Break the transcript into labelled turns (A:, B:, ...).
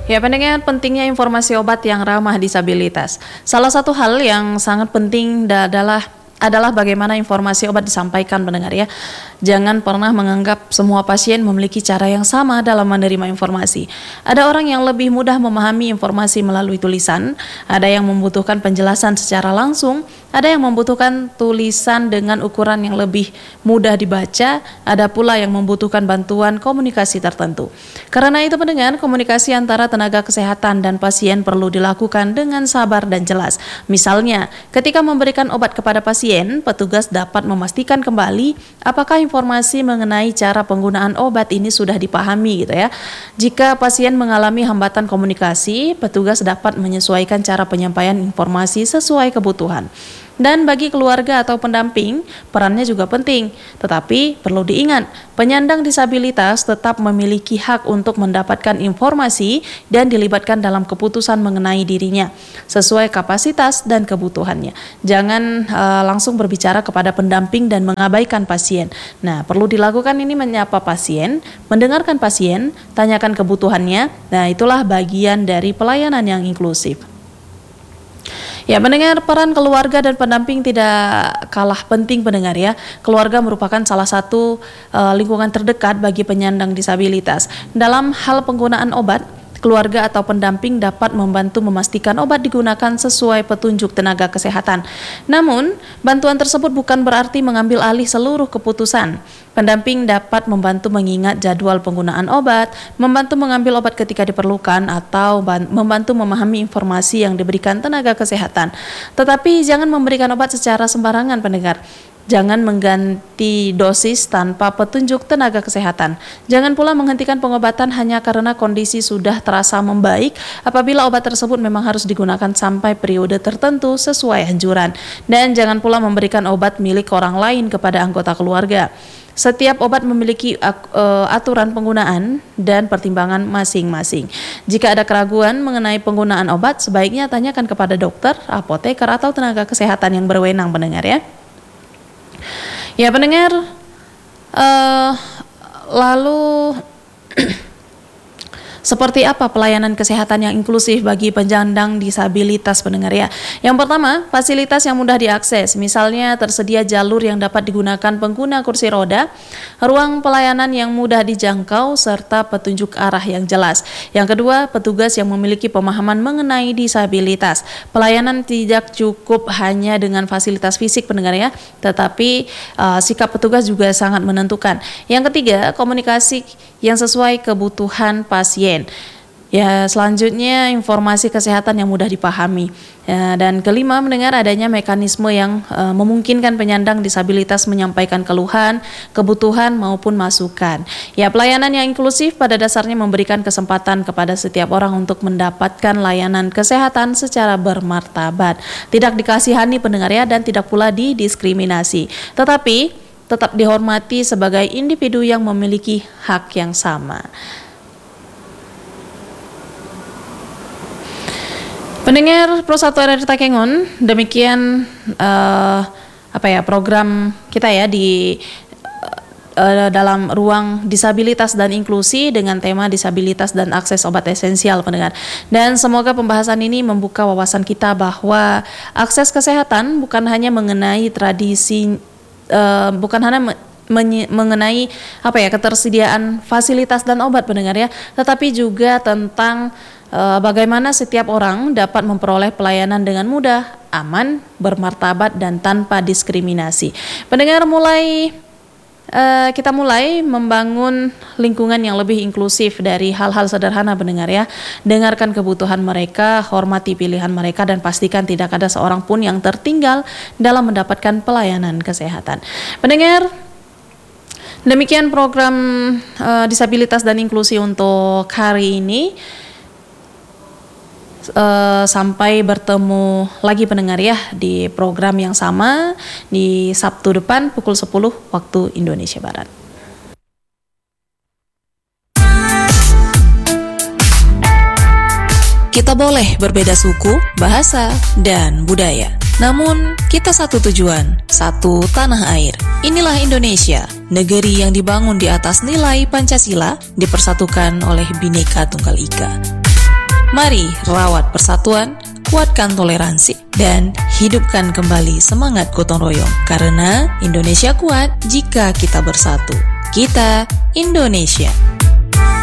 A: Ya, pendengar, pentingnya informasi obat yang ramah disabilitas. Salah satu hal yang sangat penting adalah bagaimana informasi obat disampaikan, pendengar ya. Jangan pernah menganggap semua pasien memiliki cara yang sama dalam menerima informasi. Ada orang yang lebih mudah memahami informasi melalui tulisan, ada yang membutuhkan penjelasan secara langsung, ada yang membutuhkan tulisan dengan ukuran yang lebih mudah dibaca, ada pula yang membutuhkan bantuan komunikasi tertentu. Karena itu, pendengar, komunikasi antara tenaga kesehatan dan pasien perlu dilakukan dengan sabar dan jelas. Misalnya, ketika memberikan obat kepada pasien, petugas dapat memastikan kembali apakah informasi mengenai cara penggunaan obat ini sudah dipahami gitu ya. Jika pasien mengalami hambatan komunikasi, petugas dapat menyesuaikan cara penyampaian informasi sesuai kebutuhan. Dan bagi keluarga atau pendamping, perannya juga penting. Tetapi perlu diingat, penyandang disabilitas tetap memiliki hak untuk mendapatkan informasi dan dilibatkan dalam keputusan mengenai dirinya, sesuai kapasitas dan kebutuhannya. Jangan langsung berbicara kepada pendamping dan mengabaikan pasien. Nah, perlu dilakukan ini menyapa pasien, mendengarkan pasien, tanyakan kebutuhannya. Nah, itulah bagian dari pelayanan yang inklusif. Ya, mendengar, peran keluarga dan pendamping tidak kalah penting, pendengar ya. Keluarga merupakan salah satu lingkungan terdekat bagi penyandang disabilitas. Dalam hal penggunaan obat, keluarga atau pendamping dapat membantu memastikan obat digunakan sesuai petunjuk tenaga kesehatan. Namun, bantuan tersebut bukan berarti mengambil alih seluruh keputusan. Pendamping dapat membantu mengingat jadwal penggunaan obat, membantu mengambil obat ketika diperlukan, atau membantu memahami informasi yang diberikan tenaga kesehatan. Tetapi jangan memberikan obat secara sembarangan, pendengar. Jangan mengganti dosis tanpa petunjuk tenaga kesehatan. Jangan pula menghentikan pengobatan hanya karena kondisi sudah terasa membaik apabila obat tersebut memang harus digunakan sampai periode tertentu sesuai anjuran. Dan jangan pula memberikan obat milik orang lain kepada anggota keluarga. Setiap obat memiliki aturan penggunaan dan pertimbangan masing-masing. Jika ada keraguan mengenai penggunaan obat, sebaiknya tanyakan kepada dokter, apoteker, atau tenaga kesehatan yang berwenang, pendengar ya. Ya, pendengar, lalu seperti apa pelayanan kesehatan yang inklusif bagi penyandang disabilitas, pendengar ya? Yang pertama, fasilitas yang mudah diakses. Misalnya tersedia jalur yang dapat digunakan pengguna kursi roda, ruang pelayanan yang mudah dijangkau, serta petunjuk arah yang jelas. Yang kedua, petugas yang memiliki pemahaman mengenai disabilitas. Pelayanan tidak cukup hanya dengan fasilitas fisik, pendengar ya, tetapi sikap petugas juga sangat menentukan. Yang ketiga, komunikasi yang sesuai kebutuhan pasien. Ya, selanjutnya informasi kesehatan yang mudah dipahami. Ya, dan kelima, mendengar adanya mekanisme yang memungkinkan penyandang disabilitas menyampaikan keluhan, kebutuhan maupun masukan. Ya, pelayanan yang inklusif pada dasarnya memberikan kesempatan kepada setiap orang untuk mendapatkan layanan kesehatan secara bermartabat. Tidak dikasihani, pendengar ya, dan tidak pula didiskriminasi. Tetapi tetap dihormati sebagai individu yang memiliki hak yang sama. Pendengar Prosatuan RRI Takengon, demikian program kita ya di dalam ruang disabilitas dan inklusi dengan tema disabilitas dan akses obat esensial, pendengar. Dan semoga pembahasan ini membuka wawasan kita bahwa akses kesehatan bukan hanya mengenai tradisi, bukan hanya mengenai ketersediaan fasilitas dan obat, pendengar ya, tetapi juga tentang bagaimana setiap orang dapat memperoleh pelayanan dengan mudah, aman, bermartabat, dan tanpa diskriminasi. Pendengar, kita mulai membangun lingkungan yang lebih inklusif dari hal-hal sederhana, pendengar ya. Dengarkan kebutuhan mereka, hormati pilihan mereka, dan pastikan tidak ada seorang pun yang tertinggal dalam mendapatkan pelayanan kesehatan. Pendengar, demikian program disabilitas dan inklusi untuk hari ini. Sampai bertemu lagi, pendengar ya, di program yang sama di Sabtu depan pukul 10 waktu Indonesia Barat.
B: Kita boleh berbeda suku, bahasa, dan budaya. Namun, kita satu tujuan, satu tanah air. Inilah Indonesia, negeri yang dibangun di atas nilai Pancasila, dipersatukan oleh Bhinneka Tunggal Ika. Mari rawat persatuan, kuatkan toleransi, dan hidupkan kembali semangat gotong royong. Karena Indonesia kuat jika kita bersatu. Kita Indonesia.